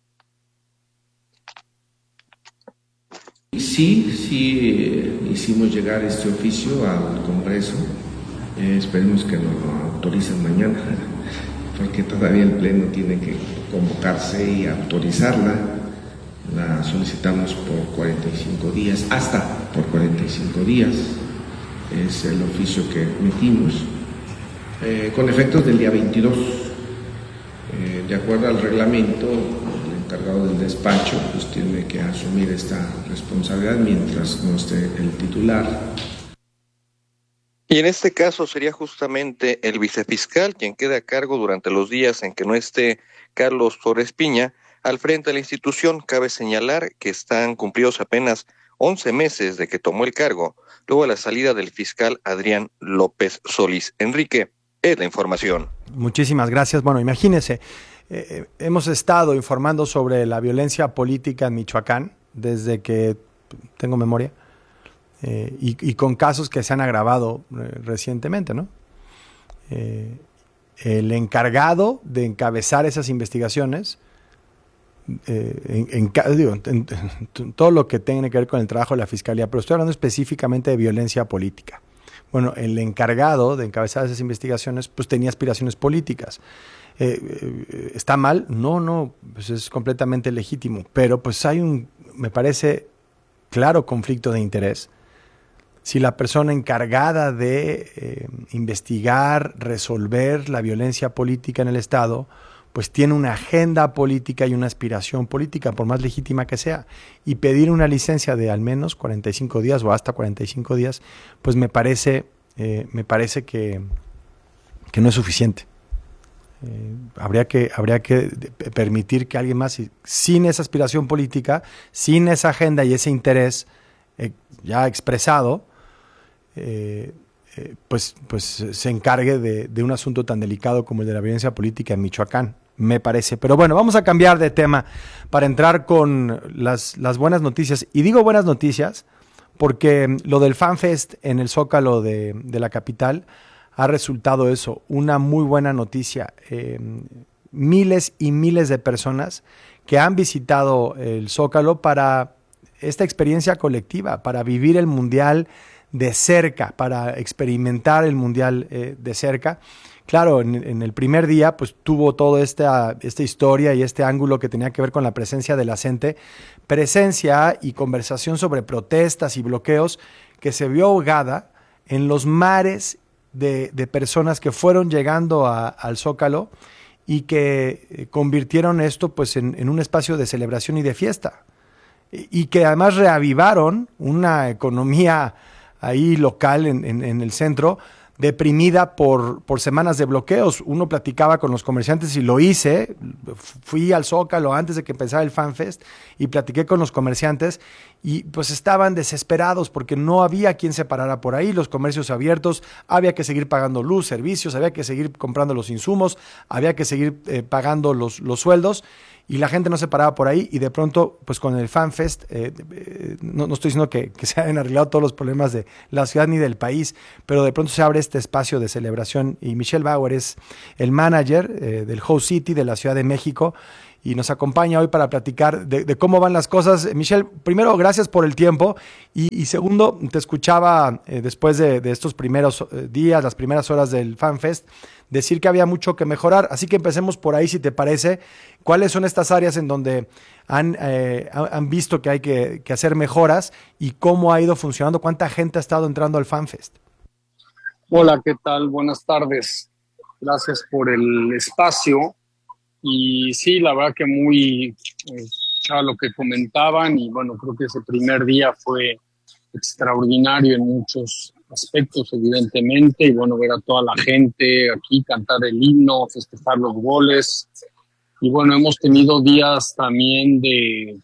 [SPEAKER 9] Sí, hicimos llegar este oficio al Congreso, esperemos que nos lo autoricen mañana, porque todavía el Pleno tiene que convocarse y autorizarla. La solicitamos por 45 días, hasta por 45 días, es el oficio que emitimos, con efectos del día 22. De acuerdo al reglamento, el encargado del despacho pues tiene que asumir esta responsabilidad mientras no esté el titular.
[SPEAKER 8] Y en este caso sería justamente el vicefiscal quien queda a cargo durante los días en que no esté Carlos Torres Piña al frente de la institución. Cabe señalar que están cumplidos apenas 11 meses de que tomó el cargo, luego de la salida del fiscal Adrián López Solís. Enrique, es la información.
[SPEAKER 2] Muchísimas gracias. Bueno, imagínese, hemos estado informando sobre la violencia política en Michoacán desde que tengo memoria. Y con casos que se han agravado recientemente, ¿no? El encargado de encabezar esas investigaciones, todo lo que tiene que ver con el trabajo de la Fiscalía, pero estoy hablando específicamente de violencia política. Bueno, el encargado de encabezar esas investigaciones pues tenía aspiraciones políticas. ¿Está mal? No, pues es completamente legítimo, pero pues hay me parece, claro conflicto de interés. Si la persona encargada de investigar, resolver la violencia política en el Estado, pues tiene una agenda política y una aspiración política, por más legítima que sea, y pedir una licencia de al menos 45 días o hasta 45 días, pues me parece que no es suficiente. Habría que permitir que alguien más, sin esa aspiración política, sin esa agenda y ese interés ya expresado, pues se encargue de un asunto tan delicado como el de la violencia política en Michoacán, me parece. Pero bueno, vamos a cambiar de tema para entrar con las buenas noticias. Y digo buenas noticias porque lo del FanFest en el Zócalo de la capital ha resultado eso, una muy buena noticia. Miles y miles de personas que han visitado el Zócalo para esta experiencia colectiva, para vivir el Mundial de cerca, para experimentar el Mundial de cerca. Claro, en el primer día pues tuvo toda esta historia y este ángulo que tenía que ver con la presencia de la gente, presencia y conversación sobre protestas y bloqueos que se vio ahogada en los mares de personas que fueron llegando al Zócalo y que convirtieron esto pues en un espacio de celebración y de fiesta. Y que además reavivaron una economía ahí local en el centro, deprimida por semanas de bloqueos. Uno platicaba con los comerciantes y lo hice, fui al Zócalo antes de que empezara el FanFest y platiqué con los comerciantes y pues estaban desesperados porque no había quien se parara por ahí, los comercios abiertos, había que seguir pagando luz, servicios, había que seguir comprando los insumos, había que seguir pagando los sueldos. Y la gente no se paraba por ahí y de pronto, pues con el FanFest, no estoy diciendo que se hayan arreglado todos los problemas de la ciudad ni del país, pero de pronto se abre este espacio de celebración y Michelle Bauer es el manager del Host City de la Ciudad de México y nos acompaña hoy para platicar de cómo van las cosas. Michelle, primero, gracias por el tiempo y segundo, te escuchaba después de estos primeros días, las primeras horas del FanFest, decir que había mucho que mejorar, así que empecemos por ahí, si te parece. ¿Cuáles son estas áreas en donde han visto que hay que hacer mejoras y cómo ha ido funcionando? ¿Cuánta gente ha estado entrando al FanFest?
[SPEAKER 6] Hola, ¿qué tal? Buenas tardes. Gracias por el espacio. Y sí, la verdad que muy a lo que comentaban y bueno, creo que ese primer día fue extraordinario en muchos aspectos, evidentemente, y bueno, ver a toda la gente aquí cantar el himno, festejar los goles, y bueno, hemos tenido días también de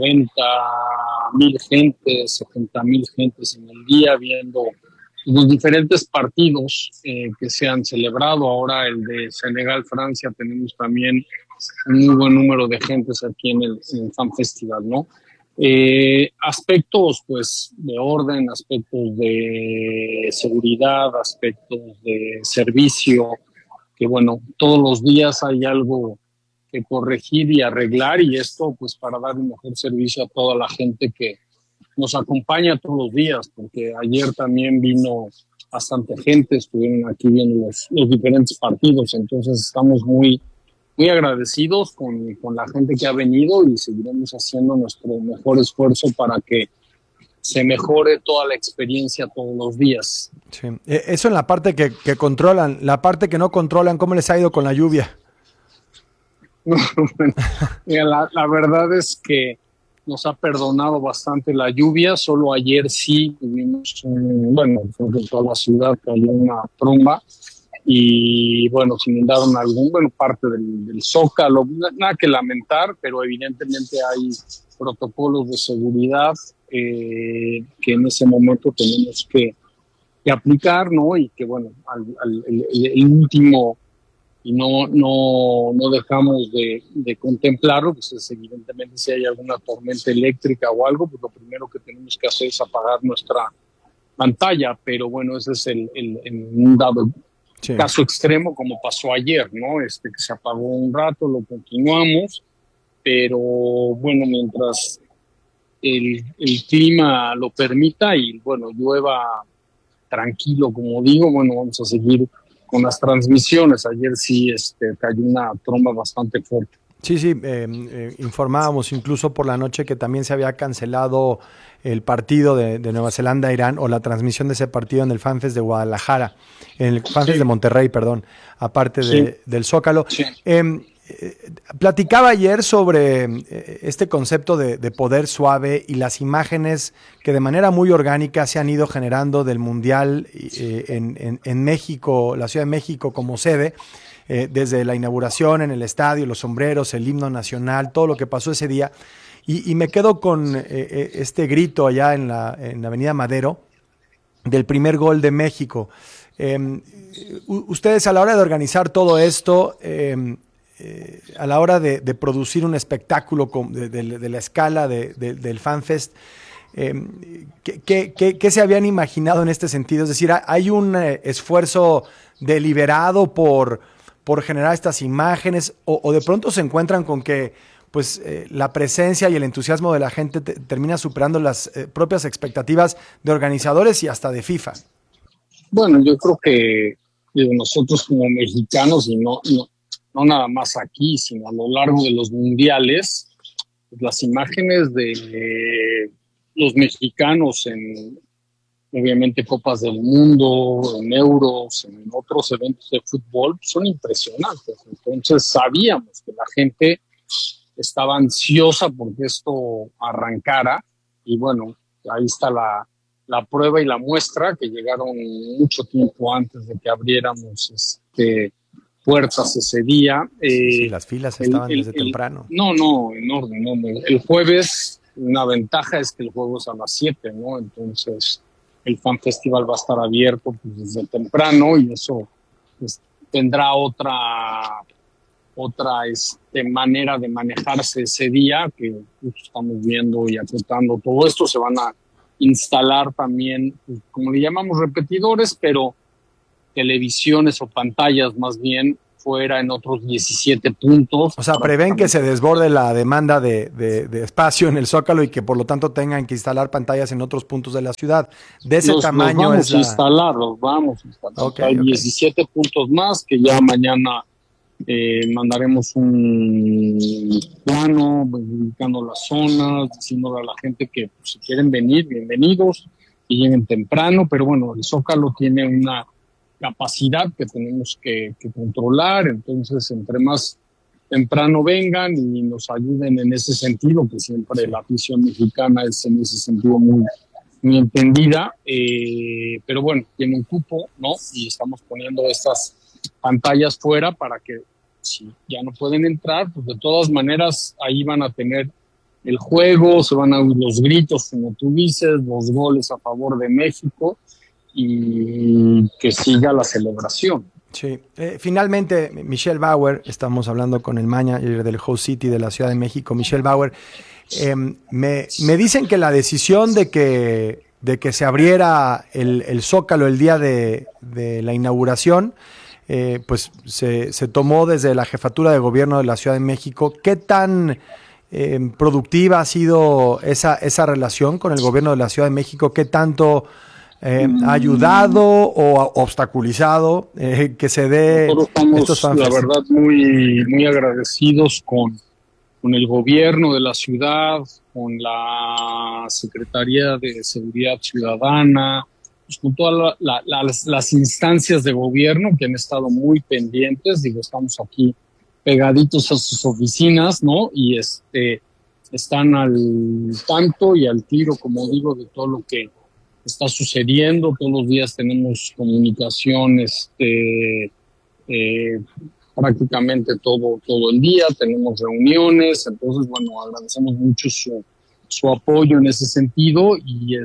[SPEAKER 6] 90,000 gentes, 70,000 gentes en el día viendo los diferentes partidos que se han celebrado. Ahora el de Senegal-Francia, tenemos también un muy buen número de gentes aquí en el Fan Festival, ¿no? Aspectos pues de orden, aspectos de seguridad, aspectos de servicio, que bueno, todos los días hay algo que corregir y arreglar, y esto pues para dar un mejor servicio a toda la gente que nos acompaña todos los días, porque ayer también vino bastante gente, estuvieron aquí viendo los diferentes partidos, entonces estamos muy agradecidos con la gente que ha venido y seguiremos haciendo nuestro mejor esfuerzo para que se mejore toda la experiencia todos los días.
[SPEAKER 2] Sí. Eso en la parte que controlan, la parte que no controlan, ¿cómo les ha ido con la lluvia?
[SPEAKER 6] Bueno, la verdad es que nos ha perdonado bastante la lluvia. Solo ayer sí tuvimos, creo que en toda la ciudad cayó una tromba y bueno, se inundaron parte del Zócalo, nada que lamentar, pero evidentemente hay protocolos de seguridad que en ese momento tenemos que aplicar, ¿no? Y que bueno, el último, y no dejamos de contemplarlo, pues es evidentemente si hay alguna tormenta eléctrica o algo, pues lo primero que tenemos que hacer es apagar nuestra pantalla, pero bueno, ese es un dado caso extremo como pasó ayer, ¿no? Que se apagó un rato, lo continuamos, pero bueno, mientras el clima lo permita y bueno, llueva tranquilo, como digo, bueno, vamos a seguir con las transmisiones. Ayer sí cayó una tromba bastante fuerte.
[SPEAKER 2] Sí, informábamos incluso por la noche que también se había cancelado el partido de Nueva Zelanda-Irán o la transmisión de ese partido en el FanFest de Guadalajara, en el FanFest de Monterrey, perdón, aparte del Zócalo. Sí. Platicaba ayer sobre este concepto de poder suave y las imágenes que de manera muy orgánica se han ido generando del Mundial en México, la Ciudad de México como sede, desde la inauguración en el estadio, los sombreros, el himno nacional, todo lo que pasó ese día. Y me quedo con este grito allá en la Avenida Madero del primer gol de México. Ustedes a la hora de organizar todo esto, a la hora de producir un espectáculo de la escala del FanFest, ¿qué se habían imaginado en este sentido? Es decir, ¿hay un esfuerzo deliberado por generar estas imágenes o de pronto se encuentran con que pues la presencia y el entusiasmo de la gente termina superando las propias expectativas de organizadores y hasta de FIFA? Bueno, yo creo que nosotros como mexicanos, y no nada más aquí, sino a lo largo de los mundiales, pues las imágenes de los mexicanos en
[SPEAKER 6] obviamente Copas del Mundo, en Euros, en otros eventos de fútbol, son impresionantes. Entonces sabíamos que la gente estaba ansiosa porque esto arrancara y bueno, ahí está la prueba y la muestra, que llegaron mucho tiempo antes de que abriéramos puertas ese día.
[SPEAKER 2] Sí, las filas estaban desde temprano.
[SPEAKER 6] No, en orden. No. El jueves, una ventaja es que el juego es a las 7, ¿no? Entonces, el Fan Festival va a estar abierto pues, desde temprano y eso pues, tendrá otra manera de manejarse ese día, que estamos viendo y acotando todo esto. Se van a instalar también, pues, como le llamamos, repetidores, pero televisiones o pantallas más bien fuera en otros 17 puntos.
[SPEAKER 2] O sea, prevén que se desborde la demanda de espacio en el Zócalo y que por lo tanto tengan que instalar pantallas en otros puntos de la ciudad. De ese tamaño
[SPEAKER 6] los vamos a instalar.
[SPEAKER 2] Okay,
[SPEAKER 6] hay 17 puntos más que ya mañana mandaremos un plano indicando las zonas, diciéndole a la gente que pues, si quieren venir, bienvenidos, y lleguen temprano, pero bueno, el Zócalo tiene una capacidad que tenemos que controlar, entonces entre más temprano vengan y nos ayuden en ese sentido, que siempre la afición mexicana es en ese sentido muy entendida, pero bueno, tiene un cupo, ¿no? Y estamos poniendo estas pantallas fuera para que si ya no pueden entrar, pues de todas maneras ahí van a tener el juego, se van a oír los gritos, como tú dices, los goles a favor de México y que siga la celebración.
[SPEAKER 2] Sí. Finalmente, Michelle Bauer, estamos hablando con el manager del Host City de la Ciudad de México, Michelle Bauer, me dicen que la decisión de que se abriera el Zócalo el día de la inauguración, pues se tomó desde la jefatura de gobierno de la Ciudad de México. ¿Qué tan productiva ha sido esa relación con el gobierno de la Ciudad de México? ¿Qué tanto ha ayudado o obstaculizado que se dé estos fanfests?
[SPEAKER 6] La verdad, muy agradecidos con el gobierno de la ciudad, con la Secretaría de Seguridad Ciudadana, pues con todas las instancias de gobierno que han estado muy pendientes. Digo, estamos aquí pegaditos a sus oficinas, ¿no? Y están al tanto y al tiro, como digo, de todo lo que está sucediendo. Todos los días tenemos comunicación, prácticamente todo el día, tenemos reuniones, entonces, bueno, agradecemos mucho su apoyo en ese sentido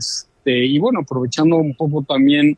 [SPEAKER 6] y bueno, aprovechando un poco también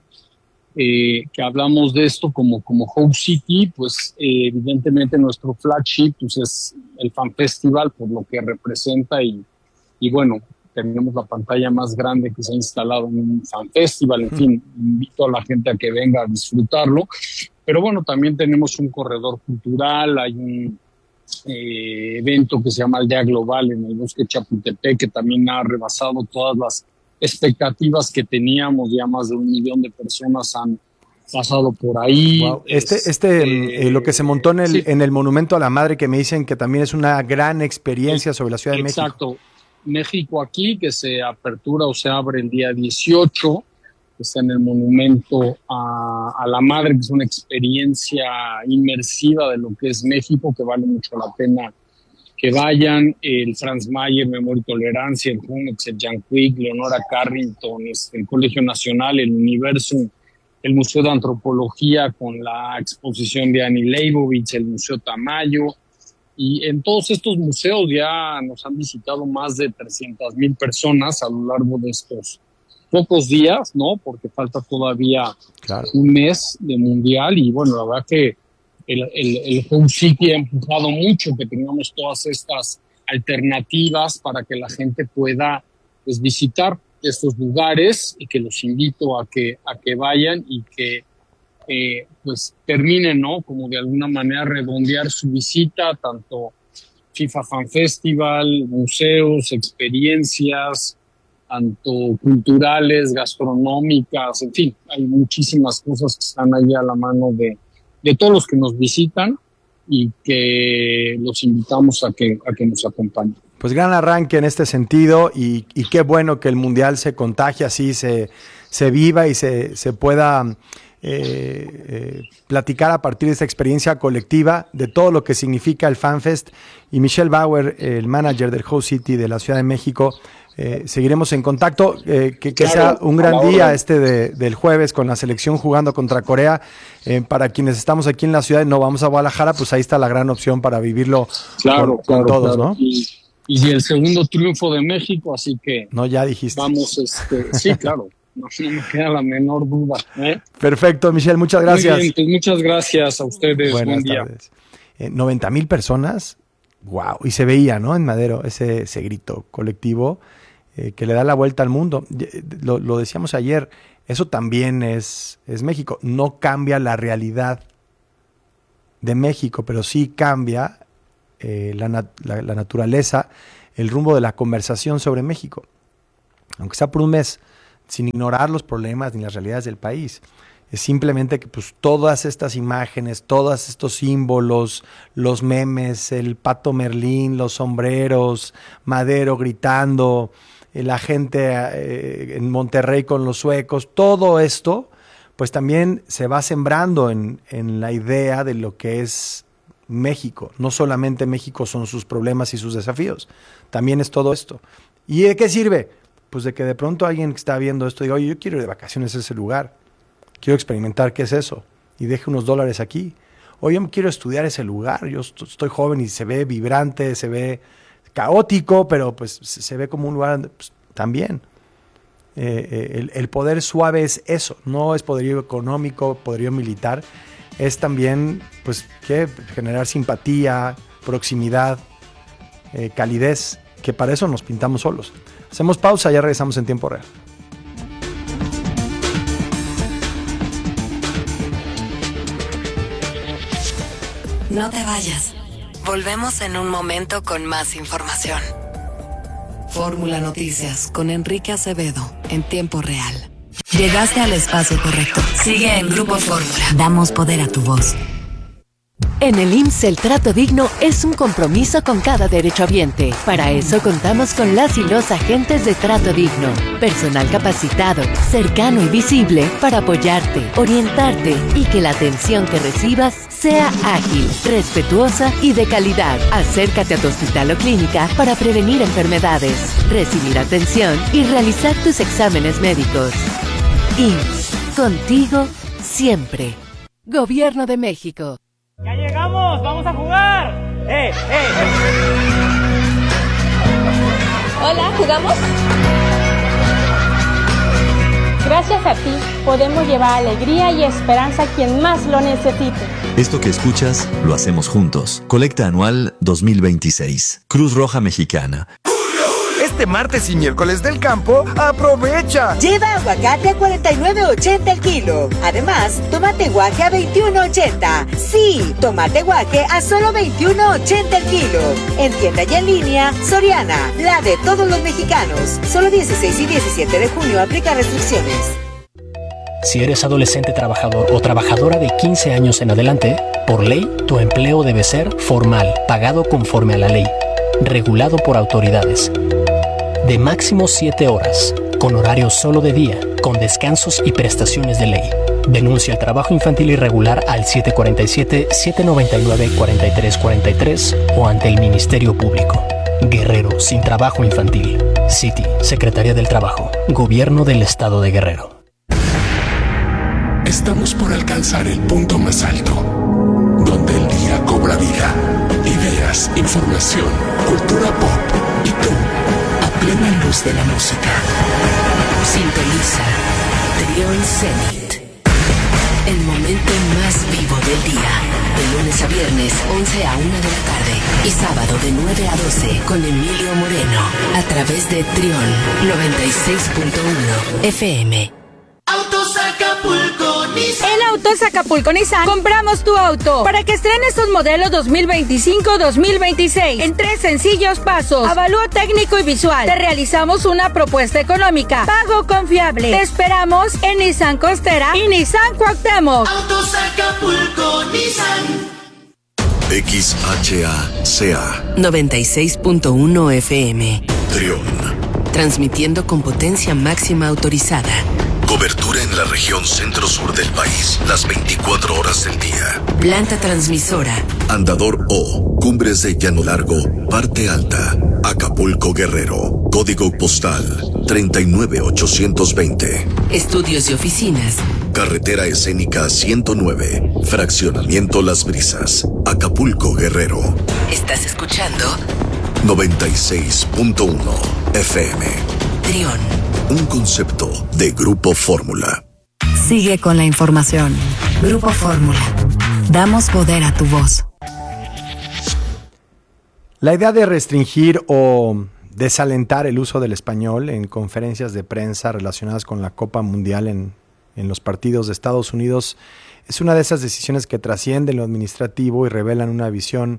[SPEAKER 6] que hablamos de esto como Host City, pues evidentemente nuestro flagship pues es el Fan Festival por lo que representa y bueno, tenemos la pantalla más grande que se ha instalado en un Fan Festival. En fin, invito a la gente a que venga a disfrutarlo, pero bueno, también tenemos un corredor cultural, hay un evento que se llama Aldea Global en el Bosque Chapultepec, que también ha rebasado todas las expectativas que teníamos. Ya más de 1 millón de personas han pasado por ahí.
[SPEAKER 2] Wow. Lo que se montó en el Monumento a la Madre, que me dicen que también es una gran experiencia sobre la Ciudad de México.
[SPEAKER 6] Exacto. México aquí, que se apertura o se abre el día 18, que está en el Monumento a la Madre, que es una experiencia inmersiva de lo que es México, que vale mucho la pena que vayan. El Franz Mayer, Memoria y Tolerancia, el Jumex, el Jan Quick, Leonora Carrington, el Colegio Nacional, el Universo, el Museo de Antropología con la exposición de Annie Leibovitz, el Museo Tamayo. Y en todos estos museos ya nos han visitado más de 300,000 personas a lo largo de estos pocos días, ¿no? Porque falta todavía un mes de mundial y bueno, la verdad que el Home City ha empujado mucho que tengamos todas estas alternativas para que la gente pueda pues, visitar estos lugares y que los invito a que vayan y que pues terminen, ¿no? Como de alguna manera redondear su visita, tanto FIFA Fan Festival, museos, experiencias, tanto culturales, gastronómicas, en fin, hay muchísimas cosas que están ahí a la mano de todos los que nos visitan y que los invitamos a que nos acompañen.
[SPEAKER 2] pues gran arranque en este sentido y qué bueno que el Mundial se contagie así, se viva y se pueda platicar a partir de esta experiencia colectiva de todo lo que significa el FanFest. Y Michelle Bauer, el manager del Host City de la Ciudad de México, seguiremos en contacto, que claro, sea un gran día del jueves con la selección jugando contra Corea. Para quienes estamos aquí en la ciudad y no vamos a Guadalajara, pues ahí está la gran opción para vivirlo con todos, ¿no?
[SPEAKER 6] Y el segundo triunfo de México, así que...
[SPEAKER 2] No, ya dijiste.
[SPEAKER 6] Vamos, sí, claro, no me queda la menor duda.
[SPEAKER 2] Perfecto, Michelle, muchas gracias.
[SPEAKER 6] Muy bien, pues muchas gracias a ustedes.
[SPEAKER 2] Buenas tardes. 90,000 personas, wow, y se veía, ¿no? En Madero, ese grito colectivo que le da la vuelta al mundo. Lo decíamos ayer, eso también es México. No cambia la realidad de México, pero sí cambia la naturaleza, el rumbo de la conversación sobre México. Aunque sea por un mes, sin ignorar los problemas ni las realidades del país. Es simplemente que pues todas estas imágenes, todos estos símbolos, los memes, el Pato Merlín, los sombreros, Madero gritando, la gente en Monterrey con los suecos, todo esto pues también se va sembrando en la idea de lo que es México. No solamente México son sus problemas y sus desafíos, también es todo esto. ¿Y de qué sirve? Pues de que de pronto alguien que está viendo esto diga, oye, yo quiero ir de vacaciones a ese lugar, quiero experimentar qué es eso, y deje unos dólares aquí. Oye, yo quiero estudiar ese lugar, yo estoy joven y se ve vibrante, se ve caótico, pero pues se ve como un lugar pues, también. El poder suave es eso, no es poderío económico, poderío militar, es también pues ¿qué? Generar simpatía, proximidad, calidez, que para eso nos pintamos solos. Hacemos pausa, ya regresamos en tiempo real.
[SPEAKER 4] No te vayas. Volvemos en un momento con más información. Fórmula Noticias con Enrique Acevedo en tiempo real. Llegaste al espacio correcto. Sigue en Grupo Fórmula. Damos poder a tu voz.
[SPEAKER 10] En el IMSS el trato digno es un compromiso con cada derechohabiente. Para eso contamos con las y los agentes de trato digno. Personal capacitado, cercano y visible para apoyarte, orientarte y que la atención que recibas sea ágil, respetuosa y de calidad. Acércate a tu hospital o clínica para prevenir enfermedades, recibir atención y realizar tus exámenes médicos. IMSS, contigo siempre. Gobierno de México.
[SPEAKER 11] ¡Ya llegamos! ¡Vamos a jugar!
[SPEAKER 13] Hola, ¿jugamos?
[SPEAKER 14] Gracias a ti, podemos llevar alegría y esperanza a quien más lo necesite.
[SPEAKER 25] Esto que escuchas, lo hacemos juntos. Colecta Anual 2026. Cruz Roja Mexicana.
[SPEAKER 26] Este martes y miércoles del campo, ¡aprovecha!
[SPEAKER 27] Lleva aguacate a $49.80 el kilo. Además, tomate guaje a $21.80. Sí, tomate guaje a solo $21.80 el kilo. En tienda y en línea, Soriana, la de todos los mexicanos. Solo 16 y 17 de junio aplica restricciones.
[SPEAKER 28] Si eres adolescente trabajador o trabajadora de 15 años en adelante, por ley, tu empleo debe ser formal, pagado conforme a la ley, regulado por autoridades. De máximo 7 horas, con horario solo de día, con descansos y prestaciones de ley. Denuncia el trabajo infantil irregular al 747-799-4343 o ante el Ministerio Público. Guerrero sin trabajo infantil. City, Secretaría del Trabajo, Gobierno del Estado de Guerrero.
[SPEAKER 16] Estamos por alcanzar el punto más alto, donde el día cobra vida. Ideas, información, cultura pop y tú, a plena luz de la música.
[SPEAKER 4] Sintoniza Trión Zenit. El momento más vivo del día. De lunes a viernes, 11 a 1 de la tarde. Y sábado de 9 a 12 con Emilio Moreno. A través de Trión 96.1 FM.
[SPEAKER 29] Autos Acapulco Nissan.
[SPEAKER 30] En Autos Acapulco Nissan compramos tu auto para que estrenes un modelo 2025-2026 en 3 sencillos pasos. Avalúo técnico y visual. Te realizamos una propuesta económica. Pago confiable. Te esperamos en Nissan Costera y Nissan Cuauhtémoc.
[SPEAKER 29] Autos Acapulco Nissan.
[SPEAKER 25] XHACA
[SPEAKER 4] 96.1 FM.
[SPEAKER 25] Trión.
[SPEAKER 4] Transmitiendo con potencia máxima autorizada.
[SPEAKER 25] Cobertura en la región centro-sur del país, las 24 horas del día.
[SPEAKER 4] Planta transmisora.
[SPEAKER 25] Andador O, Cumbres de Llano Largo, Parte Alta, Acapulco, Guerrero. Código postal 39820.
[SPEAKER 4] Estudios y oficinas.
[SPEAKER 25] Carretera Escénica 109, Fraccionamiento Las Brisas, Acapulco, Guerrero.
[SPEAKER 4] Estás escuchando
[SPEAKER 25] 96.1 FM.
[SPEAKER 4] Trión.
[SPEAKER 25] Un concepto de Grupo Fórmula.
[SPEAKER 12] Sigue con la información. Grupo Fórmula. Damos poder a tu voz.
[SPEAKER 2] La idea de restringir o desalentar el uso del español en conferencias de prensa relacionadas con la Copa Mundial en los partidos de Estados Unidos es una de esas decisiones que trascienden lo administrativo y revelan una visión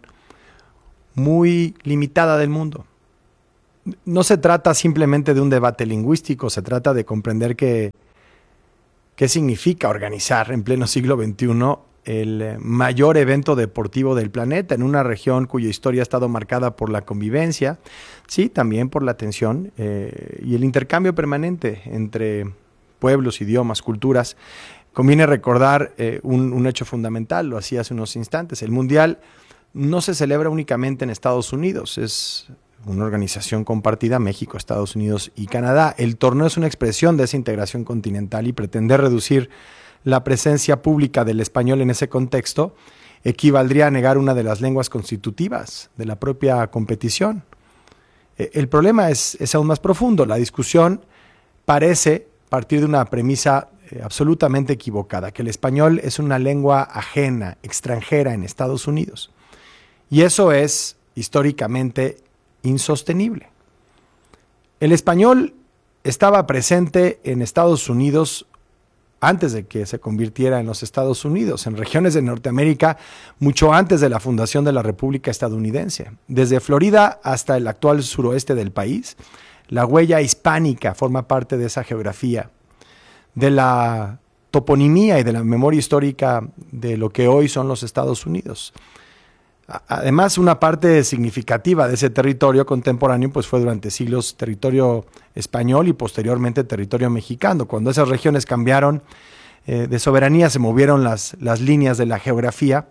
[SPEAKER 2] muy limitada del mundo. No se trata simplemente de un debate lingüístico, se trata de comprender qué significa organizar en pleno siglo XXI el mayor evento deportivo del planeta en una región cuya historia ha estado marcada por la convivencia, sí, también por la tensión y el intercambio permanente entre pueblos, idiomas, culturas. Conviene recordar un hecho fundamental, lo hacía hace unos instantes. El Mundial no se celebra únicamente en Estados Unidos, es una organización compartida, México, Estados Unidos y Canadá. El torneo es una expresión de esa integración continental y pretender reducir la presencia pública del español en ese contexto equivaldría a negar una de las lenguas constitutivas de la propia competición. El problema es aún más profundo. La discusión parece partir de una premisa absolutamente equivocada, que el español es una lengua ajena, extranjera en Estados Unidos. Y eso es históricamente insostenible. El español estaba presente en Estados Unidos antes de que se convirtiera en los Estados Unidos, en regiones de Norteamérica, mucho antes de la fundación de la República Estadounidense. Desde Florida hasta el actual suroeste del país, la huella hispánica forma parte de esa geografía, de la toponimia y de la memoria histórica de lo que hoy son los Estados Unidos. Además, una parte significativa de ese territorio contemporáneo pues fue durante siglos territorio español y posteriormente territorio mexicano. Cuando esas regiones cambiaron de soberanía, se movieron las líneas de la geografía.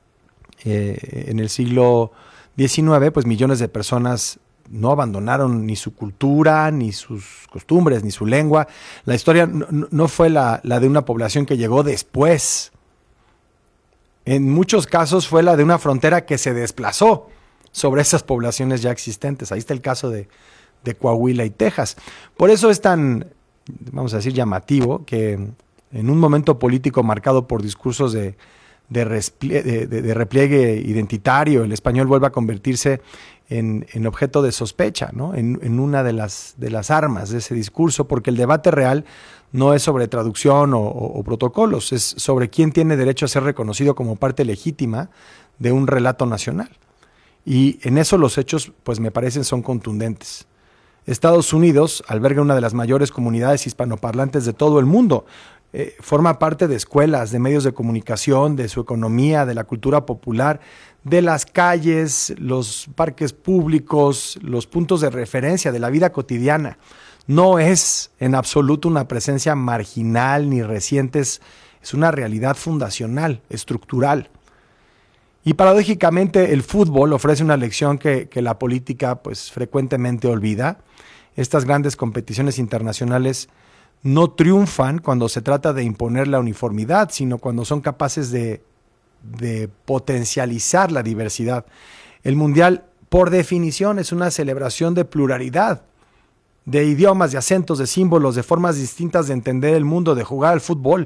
[SPEAKER 2] En el siglo XIX, pues millones de personas no abandonaron ni su cultura, ni sus costumbres, ni su lengua. La historia no fue la de una población que llegó después. En muchos casos fue la de una frontera que se desplazó sobre esas poblaciones ya existentes. Ahí está el caso de Coahuila y Texas. Por eso es tan, vamos a decir, llamativo que en un momento político marcado por discursos de repliegue identitario, el español vuelva a convertirse en objeto de sospecha, ¿no? En una de las armas de ese discurso, porque el debate real no es sobre traducción o protocolos, es sobre quién tiene derecho a ser reconocido como parte legítima de un relato nacional. Y en eso los hechos, pues me parecen, son contundentes. Estados Unidos alberga una de las mayores comunidades hispanoparlantes de todo el mundo. Forma parte de escuelas, de medios de comunicación, de su economía, de la cultura popular, de las calles, los parques públicos, los puntos de referencia de la vida cotidiana. No es en absoluto una presencia marginal ni reciente, es una realidad fundacional, estructural. Y paradójicamente el fútbol ofrece una lección que la política pues frecuentemente olvida. Estas grandes competiciones internacionales no triunfan cuando se trata de imponer la uniformidad, sino cuando son capaces de potencializar la diversidad. El Mundial, por definición, es una celebración de pluralidad, de idiomas, de acentos, de símbolos, de formas distintas de entender el mundo, de jugar al fútbol.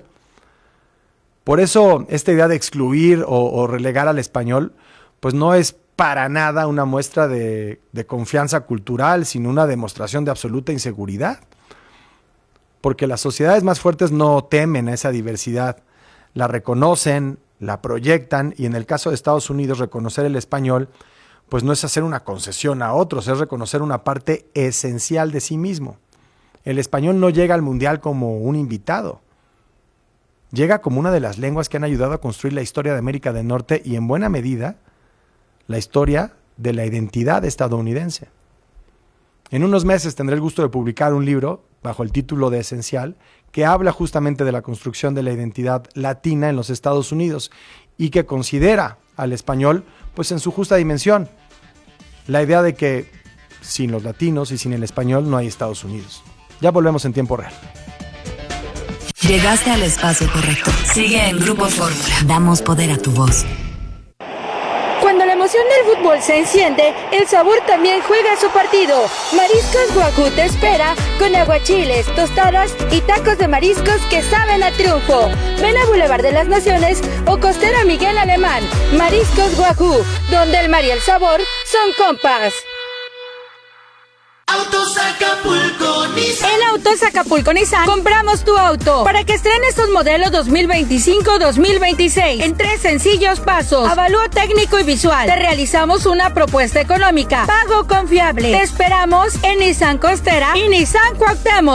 [SPEAKER 2] Por eso, esta idea de excluir o relegar al español, pues no es para nada una muestra de confianza cultural, sino una demostración de absoluta inseguridad. Porque las sociedades más fuertes no temen a esa diversidad, la reconocen, la proyectan, y en el caso de Estados Unidos, reconocer el español, pues no es hacer una concesión a otros, es reconocer una parte esencial de sí mismo. El español no llega al Mundial como un invitado, llega como una de las lenguas que han ayudado a construir la historia de América del Norte y en buena medida la historia de la identidad estadounidense. En unos meses tendré el gusto de publicar un libro bajo el título de Esencial que habla justamente de la construcción de la identidad latina en los Estados Unidos y que considera al español pues en su justa dimensión. La idea de que sin los latinos y sin el español no hay Estados Unidos. Ya volvemos en tiempo real.
[SPEAKER 12] Llegaste al espacio correcto. Sigue en Grupo Fórmula. Damos poder a tu voz.
[SPEAKER 30] Cuando la emoción del fútbol se enciende, el sabor también juega su partido. Mariscos Wagyu te espera con aguachiles, tostadas y tacos de mariscos que saben a triunfo. Ven a Boulevard de las Naciones o Costera Miguel Alemán. Mariscos Wagyu, donde el mar y el sabor son compas.
[SPEAKER 29] Autos Acapulco Nissan.
[SPEAKER 30] En Autos Acapulco Nissan compramos tu auto para que estrenes tus modelos 2025-2026 en 3 sencillos pasos. Avalúo técnico y visual. Te realizamos una propuesta económica. Pago confiable. Te esperamos en Nissan Costera y Nissan Cuauhtémoc.